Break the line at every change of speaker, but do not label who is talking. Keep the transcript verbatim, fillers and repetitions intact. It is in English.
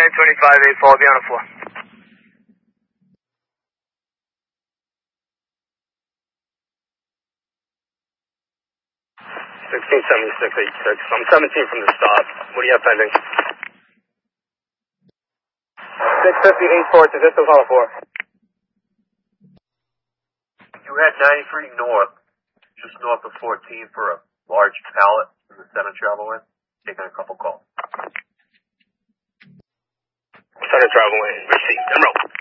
nine twenty-five, eight four, be on the floor.
sixteen seventy-six eighty-six. I'm seventeen from the stop. What do you have pending? six fifty eight four to distance on the floor.
You had ninety-three north, just north of fourteen for a large pallet in the center travel lane. Taking a couple calls.
Center travel lane, receipt, and roll.